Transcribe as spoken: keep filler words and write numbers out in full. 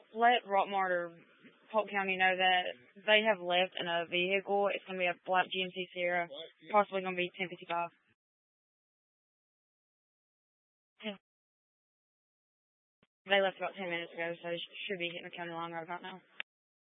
let Rockmart or Polk County know that they have left in a vehicle. It's going to be a black G M C Sierra, possibly going to be ten fifty-five. They left about ten minutes ago, so they should be hitting the county line right about now.